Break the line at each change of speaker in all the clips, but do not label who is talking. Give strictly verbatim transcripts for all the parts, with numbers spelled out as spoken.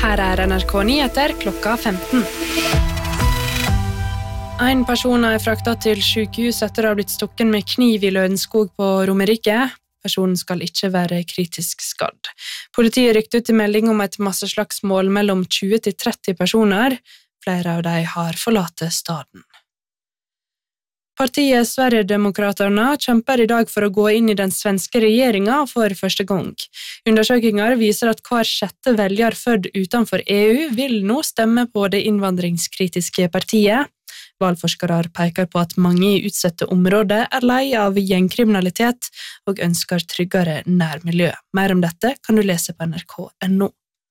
Her er N R K Nyheter klokka femten. En person er fraktet til sykehus etter å ha blitt stukken med kniv i Lørenskog på Romerike. Personen skal ikke være kritisk skadd. Politiet rykte ut i melding om et masseslagsmål mellom tjue til tretti personer. Flere av dem har forlatt staden. Partiet Sverigedemokraterna kjemper i dag for å gå inn i den svenske regjeringen for første gang. Undersøkelser viser at hver sjette velger født utenfor E U vil nå stemme på det innvandringskritiske partiet. Valgforskere peker på at mange i utsatte områder er lei av gjengkriminalitet og ønsker tryggere nærmiljø. Mer om dette kan du lese på N R K punktum N O.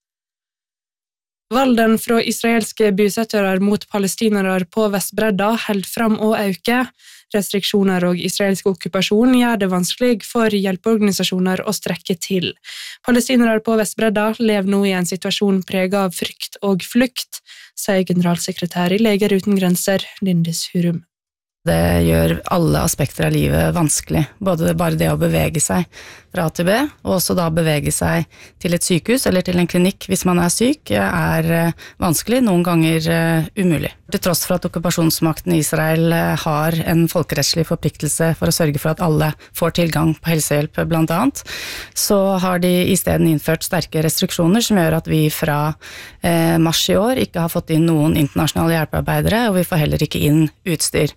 Valden fra israelske bosettere mot palestinere på Vestbredda held fram å øke. Restriksjoner og israelsk okkupasjon gjør det vanskelig for hjelpeorganisasjoner å strekke til. Palestinere på Vestbredda lever nå i en situasjon preget av frykt og flukt, sier generalsekretær i Leger uten grenser, Lindis Hurum.
Det gjør alle aspekter av livet vanskelig, både bare det å bevege seg fra A til B, og også da bevege seg til et sykehus eller til en klinikk hvis man er syk, er vanskelig, noen ganger umulig. Til tross for at okkupasjonsmakten i Israel har en folkerettslig forpliktelse for å sørge for at alle får tilgang på helsehjelp blant annet, så har de i stedet innført sterke restriksjoner som gjør at vi fra eh, mars i år ikke har fått inn noen internasjonale hjelpearbeidere, og vi får heller ikke inn utstyr.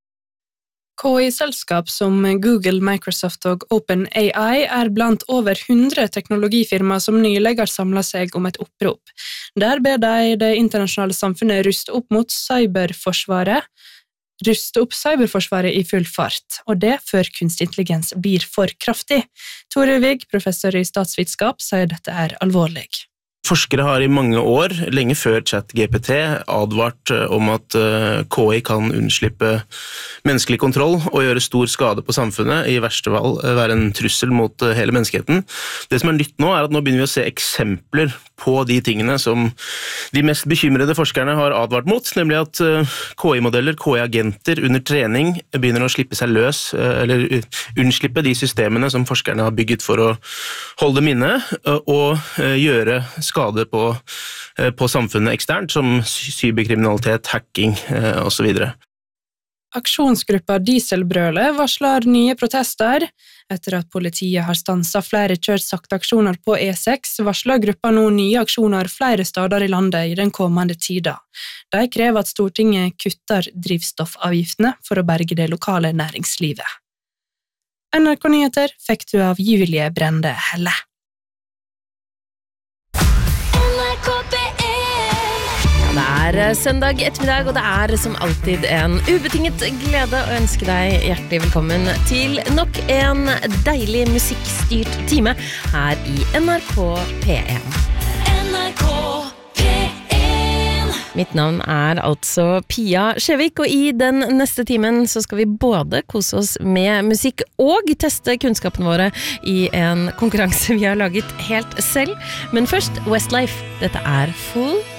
K I-selskap som Google, Microsoft og OpenAI er blant over hundre teknologifirmaer som nylig har samlet seg om et opprop. Der ber de det internasjonale samfunnet ruste opp mot cyberforsvaret, ruste opp cyberforsvaret i full fart, og det før kunstig intelligens blir for kraftig. Tore Vig, professor i statsvitenskap, sier dette er alvorlig.
Forskere har i mange år, lenge før ChatGPT, advart om at K I kan unnslippe menneskelig kontroll og gjøre stor skade på samfunnet, i verste fall være en trussel mot hele menneskeheten. Det som er nytt nå er at nå begynner vi å se eksempler på de tingene som de mest bekymrede forskerne har advart mot, nemlig at K I-modeller, K I-agenter under trening begynner å slippe seg løs, eller unnslippe de systemene som forskerne har bygget for å holde minne og gjøre skade på, på samfunnet eksternt, som cyberkriminalitet, hacking og så videre.
Aksjonsgruppa Dieselbrølet varsler nye protester. Etter at politiet har stanset flere kjørt-sakte-aksjoner på E seks, varsler gruppa nå nye aksjoner flere steder i landet i den kommende tida. De krever at Stortinget kutter drivstoffavgiftene for å berge det lokale næringslivet. N R K Nyheter fikk du av Julie Brende Helle.
Det er søndag ettermiddag, og det er som alltid en ubetinget glede å ønske deg hjertelig velkommen til nok en deilig musikkstyrt time her i N R K P en. N R K P en. Mitt navn er altså Pia Skjevik, og i den neste timen så skal vi både kose oss med musikk og teste kunnskapene våre i en konkurranse vi har laget helt selv. Men først Westlife. Dette er Full